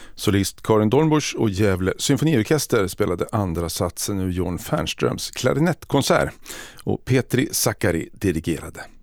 Solist Karin Dornbusch och Gävle symfoniorkester spelade andra satsen ur John Fernströms klarinettkonsert och Petri Sakari dirigerade.